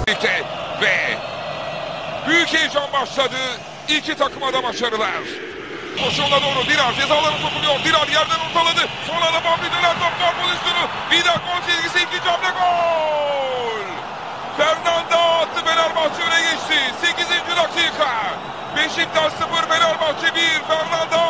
Ve büyük heyecan başladı. İki takıma da başarılar. Koşuğuna doğru Dirar cezalarına sokuluyor. Dirar yerden ortaladı. Sonra da Fabri döner top gol pozisyonu. Vida gol çizgisi, ikinci hamle gol. Fernanda attı, Fenerbahçe öne geçti. 8. dakika. Beşiktaş 0, Fenerbahçe 1. Fernanda.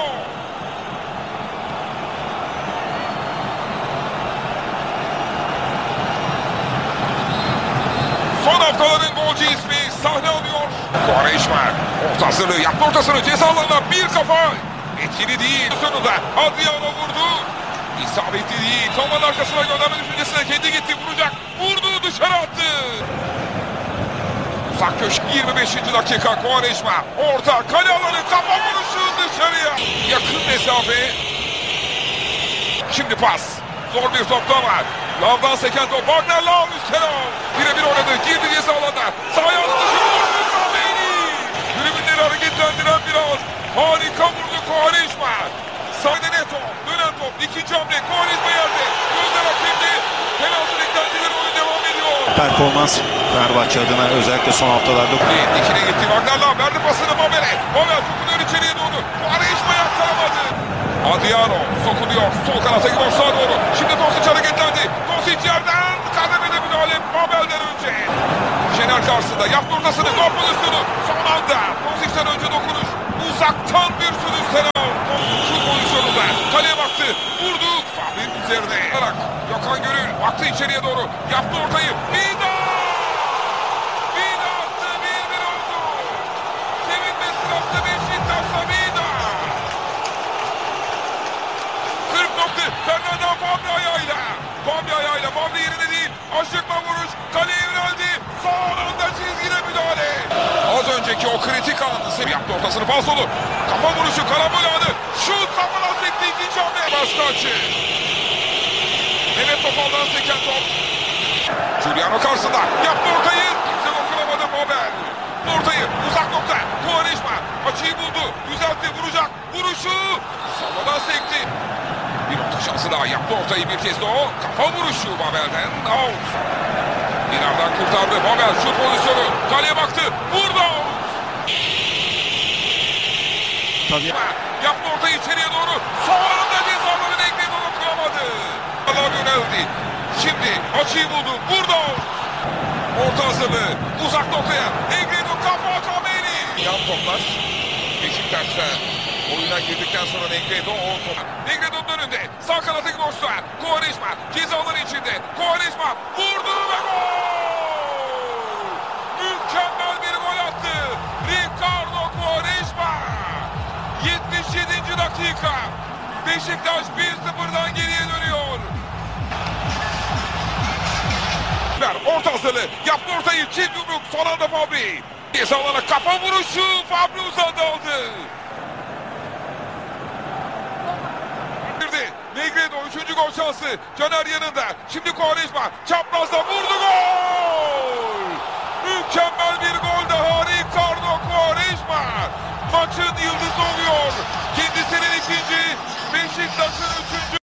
Son haftaların golcü ismi sahne alıyor. Quaresma orta hazırlığı yaptı, ortasını ceza alanına bir kafa. Etkili değil. Sonunda Adriano vurdu. İsabetli değil. Toman arkasına gönderme düşüncesine kendi gitti. Vuracak. Vurdu, dışarı attı. Uzak köşe 25. dakika. Quaresma orta kale alanı, kafa vuruşu dışarıya. Yakın mesafe. Şimdi pas. Zor bir topta var. Lavdan seken top. Wagner Lav üstüne. Birebir oynadı. Girdi ceza alanına. Sahaya attı. Tribünleri hareketlendiren biraz. Harika vurdu Quaresma. Sahne Neto. Dönen top. İkinci hamle. Quaresma yerde. Gözler hakemde. Penaltı beklentileri, oyun devam ediyor. Performans Fenerbahçe adına özellikle son haftalarda. Dikine gitti. Wagner Lav verdi pasını Babel'e. Babel sokuluyor içeriye doğru. Quaresma yakalamadı. Adriano sokuluyor. Sol kanata gidiyor, sağa doğru. Şimdi Dosic hareketlendi. Dosic yerden kademede müdahale Babel'den önce. Şener karşısında yaptı ortasını. Gol pozisyonu. Son anda Dosic'ten önce dokunuş. Uzaktan bir sürü selam. Şu pozisyonunda kaleye baktı. Vurdu. Fahri'nin üzerine. Gökhan Gönül baktı içeriye doğru. Yaptı ortayı. Vida! Vida attı. 1-1 oldu. Sevinme sırası Beşiktaş'ta Vida. 40 nokta. Fernanda Fabri ayağıyla. Fabri yerine değil. Aşıkma vuruş. Kaleye yöneldi. Son anda çizgide müdahale. Az önceki o kritik anını sev yaptı, ortasını falsolu. Kafa vuruşu, karambol anı. Şut kafadan sekti, ikinci hamle. Başka açı. Mehmet Topal'dan seken top. Giuliano karşısında. Yaptı ortayı. Kimse dokunamadı Babel. Ortayı uzak nokta. Quaresma açıyı buldu. Düzeltti, vuracak. Vuruşu. Salla'dan sekti. Bir orta şansı daha, yaptı ortayı bir kez de o. Kafa vuruşu Babel'den. Out. Dinar'dan kurtardı. Babel şut pozisyonu. Kaleye baktı. Vurdu. Tabii. Yaptı ortayı içeriye doğru. Son anda cezaların Negredo dokunamadı. Allah yöneldi. Şimdi açıyı buldu. Vurdu. Orta hazırlığı. Uzak noktaya. Negredo kafa Kameri. Yan toplar. Beşiktaş'ta oyuna girdikten sonra Negredo o top. Negredo'nun önünde. Sağ kanata gidiyorsa. Quaresma cezaların içinde. Quaresma vurdu ve gol! Mükemmel bir gol attı. Ricardo Quaresma. 77. dakika. Beşiktaş 1-0'dan geriye dönüyor. Orta hazırlığı. Yaptı ortayı. Çift yumruk. Son anda Fabri. Cezalarına kafa vuruşu. Fabri uzadı aldı. Negredo 3. gol şansı. Caner yanında. Şimdi Quaresma çaprazda vurdu, gol! Mükemmel bir gol daha Ricardo Quaresma. Maçın yıldızı oluyor. Kendisinin ikinci, Beşiktaş'ın 3.